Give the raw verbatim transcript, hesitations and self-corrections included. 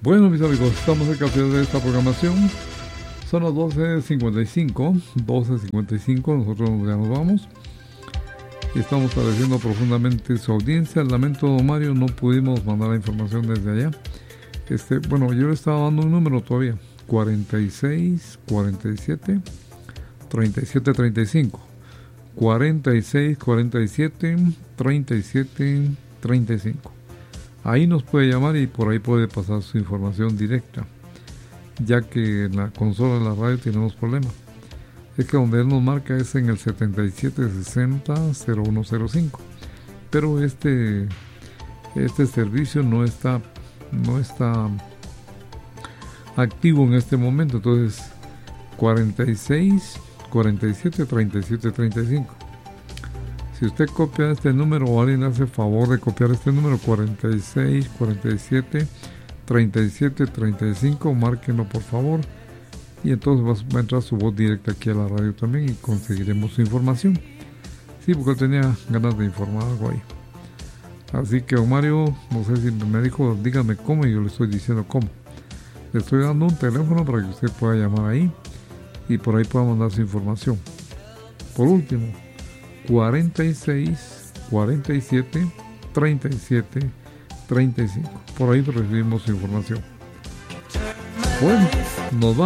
Bueno, mis amigos, estamos al café de esta programación. Son las doce cincuenta y cinco. doce cincuenta y cinco, nosotros ya nos vamos. Y estamos agradeciendo profundamente su audiencia. Lamento, don Mario, no pudimos mandar la información desde allá. Este, bueno, yo le estaba dando un número todavía. cuarenta y seis, cuarenta y siete, treinta y siete, treinta y cinco. cuarenta y seis, cuarenta y siete, treinta y siete, treinta y cinco. Ahí nos puede llamar y por ahí puede pasar su información directa, ya que en la consola de la radio tenemos problemas. Es que donde él nos marca es en el setenta y siete sesenta cero uno cero cinco, pero este este servicio no está no está activo en este momento. Entonces cuarenta y seis, cuarenta y siete, treinta y siete, treinta y cinco. Si usted copia este número o alguien le hace favor de copiar este número, cuarenta y seis, cuarenta y siete, treinta y siete, treinta y cinco, márquenlo por favor. Y entonces va a entrar su voz directa aquí a la radio también y conseguiremos su información. Sí, porque él tenía ganas de informar algo ahí. Así que, don Mario, no sé si me dijo, dígame cómo, y yo le estoy diciendo cómo. Le estoy dando un teléfono para que usted pueda llamar ahí y por ahí pueda mandar su información. Por último, cuarenta y seis, cuarenta y siete, treinta y siete, treinta y cinco. Por ahí recibimos su información. Bueno, nos vamos.